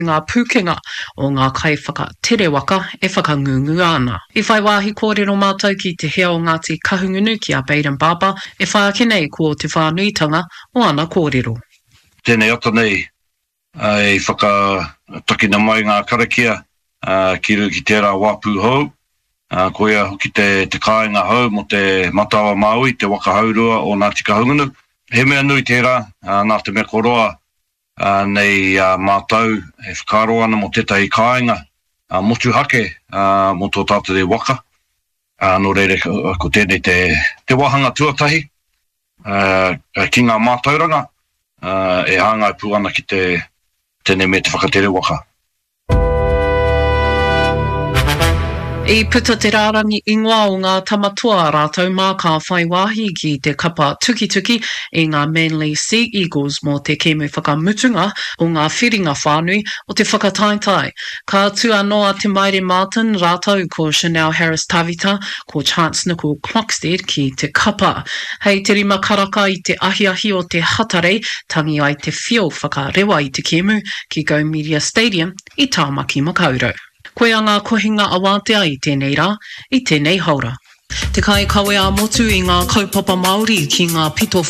ngā pūkenga o ngā kai whakatere waka e whakangungu ana. I whai wāhi kōrero mātou ki te hea o Ngāti Kahungunu ki a Baden Baba, e whaake nei ko te whānuitanga o ana kōrero. Tēnei ata nei, e whakatakina mai ngā karakia ki ru ki tērā wāpū hou, koia hoki te kāinga hou mo te matawa Māui, te waka haurua o Ngāti Kahungunu. He mea nui tērā, nā te mea koroa, nei mātou e whakaro ana mo tētahi kāinga motu hake mo tō tātere waka. Nō reire ko tēnei te wahanga tuatahi ki ngā mātauranga e hāngai pū ana ki tēnei me te whakatere waka. I puta te rārangi ingoa o ngā tamatua rātou mā ka whai wāhi ki te kapa tuki i ngā Manly Sea Eagles mō te kēmu whakamutunga o ngā whiringa whānui o te whakataetai. Ka tua noa te Maire Martin rātou ko Chanel Harris Tavita ko Chance Nicol Clockstead ki te kapa. Hei te rima karaka i te ahiahi o te hatarei tangi ai te whio whakarewa i te kēmu ki Go Media Stadium i Tāmaki Makaurau. Koe a ngā kohinga awatea i tēnei rā, i tēnei haura. Te kai kawe a motu i ngā kaupapa Māori ki ngā pito